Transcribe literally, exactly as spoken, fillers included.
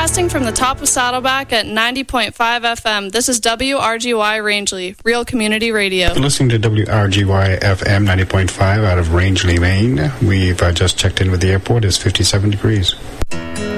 Broadcasting from the top of Saddleback at ninety point five F M, this is W R G Y Rangeley, Real Community Radio. You're listening to W R G Y F M ninety point five out of Rangeley, Maine. We've uh, just checked in with the airport. It's fifty-seven degrees.